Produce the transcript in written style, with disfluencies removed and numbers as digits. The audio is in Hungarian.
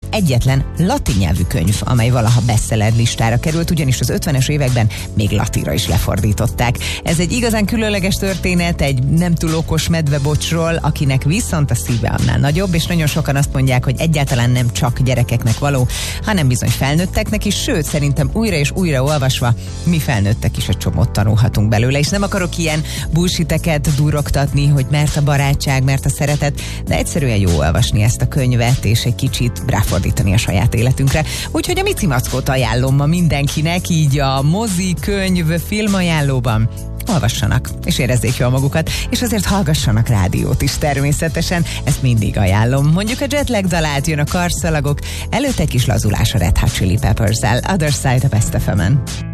egyetlen latin nyelvű könyv, amely valaha bestseller listára került, ugyanis az 50-es években még latinra is lefordították. Ez egy igazán különleges történet egy nem túl okos medvebocsról, akinek viszont a szíve annál nagyobb, és nagyon sokan azt mondják, hogy egyáltalán nem csak gyerekeknek való, hanem bizony felnőtteknek is, sőt, szerintem újra és újra olvasva mi felnőttek is egy csomót tanulhatunk belőle, és nem akarok ilyen bullshiteket durogtatni, hogy mert a barátság, mert a szeretet, de egyszerűen jó olvasni ezt a könyvet, és egy kicsit ráfordítani a saját életünkre. Úgyhogy a Mici Mackót ajánlom ma mindenkinek, így a mozi, könyv, film ajánlóban. Olvassanak, és érezzék jól magukat, és azért hallgassanak rádiót is természetesen, ezt mindig ajánlom. Mondjuk a Jetlag dalát, jön a Karszalagok, előtte kis lazulás a Red Hot Chili Peppers-el, Other Side of Best FM-en.